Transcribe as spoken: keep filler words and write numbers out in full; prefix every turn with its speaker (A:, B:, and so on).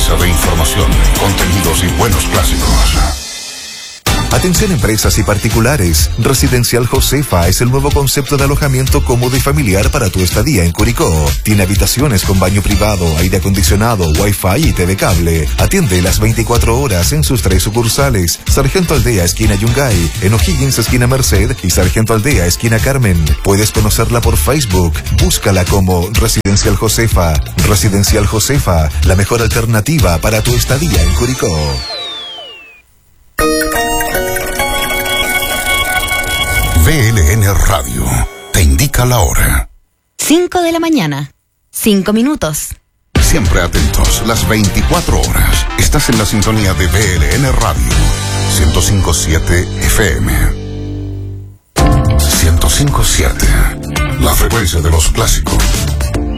A: pieza de información, contenidos y buenos clásicos.
B: Atención empresas y particulares. Residencial Josefa es el nuevo concepto de alojamiento cómodo y familiar para tu estadía en Curicó. Tiene habitaciones con baño privado, aire acondicionado, wifi y T V cable. Atiende las veinticuatro horas en sus tres sucursales. Sargento Aldea, esquina Yungay, en O'Higgins, esquina Merced y Sargento Aldea, esquina Carmen. Puedes conocerla por Facebook. Búscala como Residencial Josefa. Residencial Josefa, la mejor alternativa para tu estadía en Curicó.
A: V L N Radio te indica la hora.
C: cinco de la mañana, cinco minutos.
A: Siempre atentos, las veinticuatro horas. Estás en la sintonía de V L N Radio, ciento cinco punto siete F M. ciento cinco punto siete, la frecuencia de los clásicos.